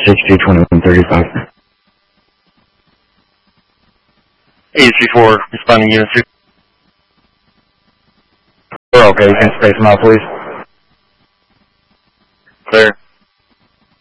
622135. 834, responding unit 3. We're okay, you can space them out, please. Clear.